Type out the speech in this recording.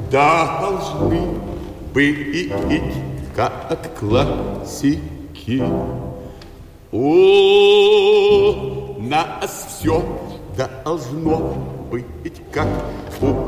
должны быть как классики. У нас все должно быть как у